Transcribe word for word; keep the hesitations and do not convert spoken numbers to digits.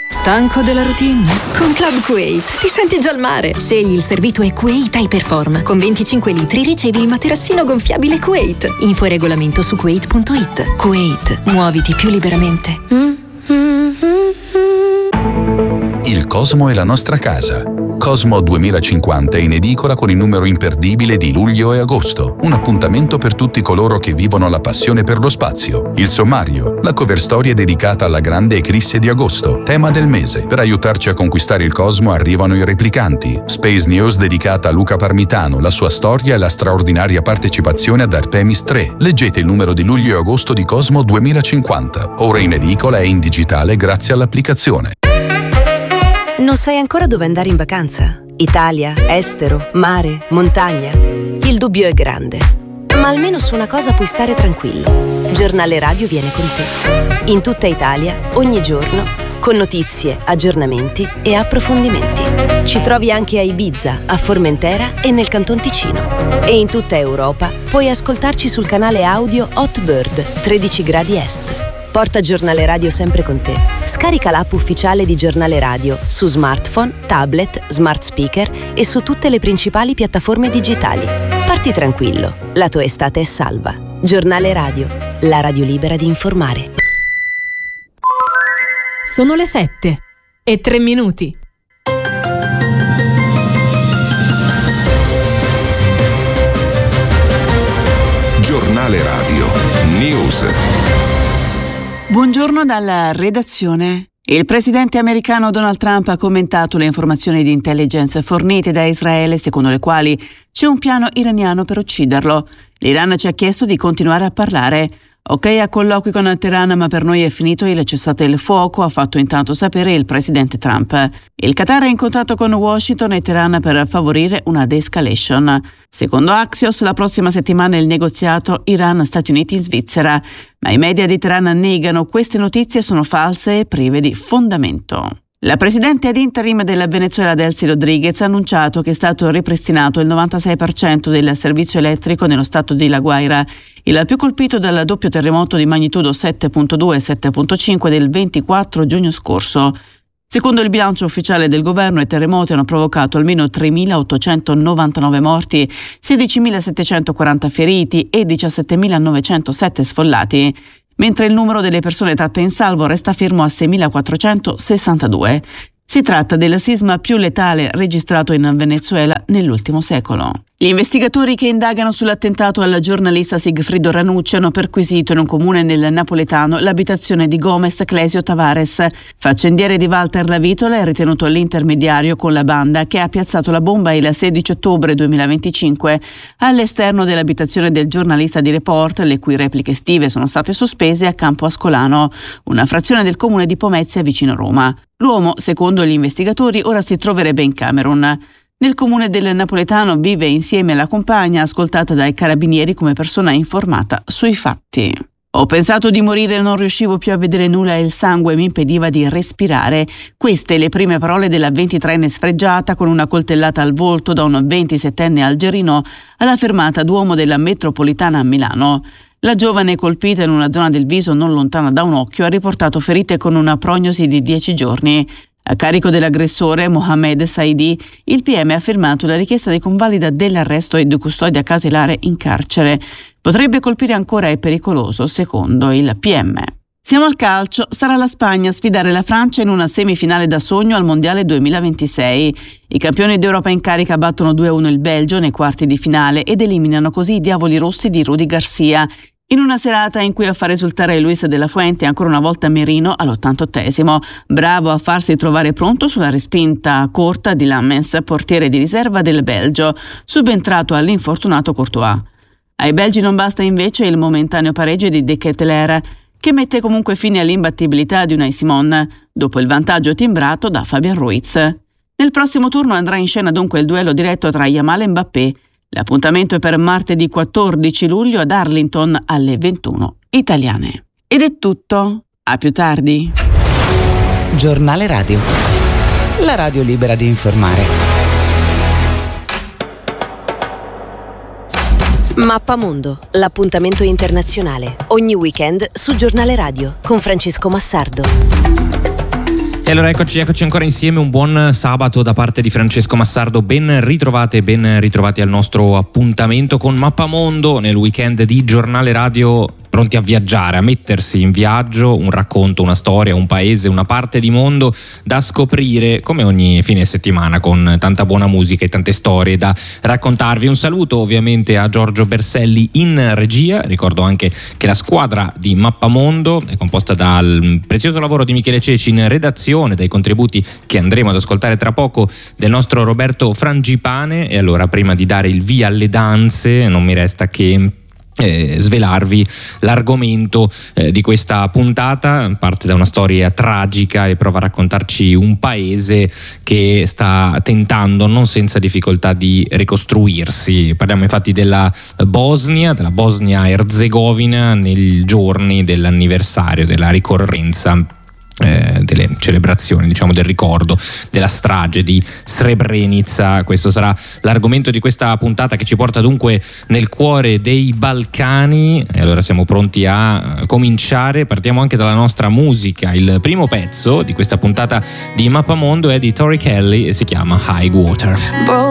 Stanco della routine? Con Club Kuwait ti senti già al mare. Scegli il servito Kuwait Hyperform. Con venticinque litri ricevi il materassino gonfiabile Kuwait. Info e regolamento su kuwait punto it. Kuwait, muoviti più liberamente. Il Cosmo è la nostra casa. Cosmo duemilacinquanta è in edicola con il numero imperdibile di luglio e agosto. Un appuntamento per tutti coloro che vivono la passione per lo spazio. Il sommario, la cover storia dedicata alla grande eclisse di agosto, tema del mese. Per aiutarci a conquistare il Cosmo arrivano i replicanti. Space News dedicata a Luca Parmitano, la sua storia e la straordinaria partecipazione ad Artemis tre. Leggete il numero di luglio e agosto di Cosmo duemilacinquanta. Ora in edicola e in digitale grazie all'applicazione. Non sai ancora dove andare in vacanza? Italia, estero, mare, montagna? Il dubbio è grande, ma almeno su una cosa puoi stare tranquillo. Giornale Radio viene con te. In tutta Italia, ogni giorno, con notizie, aggiornamenti e approfondimenti. Ci trovi anche a Ibiza, a Formentera e nel Canton Ticino. E in tutta Europa puoi ascoltarci sul canale audio Hot Bird, tredici gradi est. Porta Giornale Radio sempre con te. Scarica l'app ufficiale di Giornale Radio su smartphone, tablet, smart speaker e su tutte le principali piattaforme digitali. Parti tranquillo, la tua estate è salva. Giornale Radio, la radio libera di informare. Sono le sette e tre minuti. Giornale Radio News. Buongiorno dalla redazione. Il presidente americano Donald Trump ha commentato le informazioni di intelligence fornite da Israele, secondo le quali c'è un piano iraniano per ucciderlo. L'Iran ci ha chiesto di continuare a parlare. Ok a colloqui con Teheran, ma per noi è finito il cessate il fuoco, ha fatto intanto sapere il presidente Trump. Il Qatar è in contatto con Washington e Teheran per favorire una de-escalation. Secondo Axios, la prossima settimana il negoziato Iran-Stati Uniti in Svizzera. Ma i media di Teheran negano queste notizie sono false e prive di fondamento. La presidente ad interim della Venezuela Delcy Rodriguez ha annunciato che è stato ripristinato il novantasei per cento del servizio elettrico nello stato di La Guaira, il più colpito dal doppio terremoto di magnitudo sette virgola due e sette virgola cinque del ventiquattro giugno scorso. Secondo il bilancio ufficiale del governo, i terremoti hanno provocato almeno tremilaottocentonovantanove morti, sedicimilasettecentoquaranta feriti e diciassettemilanovecentosette sfollati, mentre il numero delle persone tratte in salvo resta fermo a seimilaquattrocentosessantadue. Si tratta del sisma più letale registrato in Venezuela nell'ultimo secolo. Gli investigatori che indagano sull'attentato al giornalista Sigfrido Ranucci hanno perquisito in un comune nel napoletano l'abitazione di Gomez Clesio Tavares, faccendiere di Walter Lavitola e ritenuto l'intermediario con la banda che ha piazzato la bomba il sedici ottobre duemilaventicinque all'esterno dell'abitazione del giornalista di Report, le cui repliche estive sono state sospese a Campo Ascolano, una frazione del comune di Pomezia vicino Roma. L'uomo, secondo gli investigatori, ora si troverebbe in Camerun. Nel comune del napoletano vive insieme alla compagna, ascoltata dai carabinieri come persona informata sui fatti. Ho pensato di morire, non riuscivo più a vedere nulla e il sangue mi impediva di respirare. Queste le prime parole della ventitreenne sfregiata con una coltellata al volto da un ventisettenne algerino alla fermata Duomo della metropolitana a Milano. La giovane, colpita in una zona del viso non lontana da un occhio, ha riportato ferite con una prognosi di dieci giorni. A carico dell'aggressore, Mohamed Saidi, il P M ha firmato la richiesta di convalida dell'arresto e di custodia cautelare in carcere. Potrebbe colpire ancora, è pericoloso, secondo il P M. Siamo al calcio, sarà la Spagna a sfidare la Francia in una semifinale da sogno al Mondiale duemilaventisei. I campioni d'Europa in carica battono due a uno il Belgio nei quarti di finale ed eliminano così i diavoli rossi di Rudi Garcia, in una serata in cui a far risultare Luis de la Fuente ancora una volta Merino all'ottantottesimo, bravo a farsi trovare pronto sulla respinta corta di Lammens, portiere di riserva del Belgio, subentrato all'infortunato Courtois. Ai belgi non basta invece il momentaneo pareggio di De Ketelaere, che mette comunque fine all'imbattibilità di Unai Simon, dopo il vantaggio timbrato da Fabian Ruiz. Nel prossimo turno andrà in scena dunque il duello diretto tra Yamal e Mbappé. L'appuntamento è per martedì quattordici luglio ad Arlington alle ventuno italiane. Ed è tutto. A più tardi. Giornale Radio. La radio libera di informare. Mappamondo, l'appuntamento internazionale. Ogni weekend su Giornale Radio con Francesco Massardo. E allora eccoci, eccoci ancora insieme, un buon sabato da parte di Francesco Massardo, ben ritrovate, ben ritrovati al nostro appuntamento con Mappamondo nel weekend di Giornale Radio, pronti a viaggiare, a mettersi in viaggio, un racconto, una storia, un paese, una parte di mondo da scoprire come ogni fine settimana, con tanta buona musica e tante storie da raccontarvi. Un saluto ovviamente a Giorgio Berselli in regia, ricordo anche che la squadra di Mappamondo è composta dal prezioso lavoro di Michele Ceci in redazione, dai contributi che andremo ad ascoltare tra poco del nostro Roberto Frangipane. E allora, prima di dare il via alle danze, non mi resta che Eh, svelarvi l'argomento eh, di questa puntata. Parte da una storia tragica e prova a raccontarci un paese che sta tentando non senza difficoltà di ricostruirsi. Parliamo infatti della Bosnia, della Bosnia-Erzegovina, nei giorni dell'anniversario della ricorrenza Eh, delle celebrazioni, diciamo, del ricordo della strage di Srebrenica. Questo sarà l'argomento di questa puntata, che ci porta dunque nel cuore dei Balcani. E allora siamo pronti a cominciare. Partiamo anche dalla nostra musica. Il primo pezzo di questa puntata di Mappamondo è di Tori Kelly e si chiama High Water.